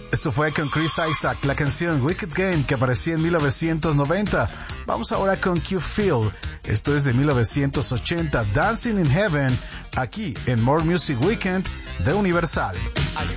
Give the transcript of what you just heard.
Esto fue con Chris Isaac, la canción Wicked Game que aparecía en 1990. Vamos ahora con Q-Feel. Esto es de 1980, Dancing in Heaven, aquí en More Music Weekend de Universal. Are you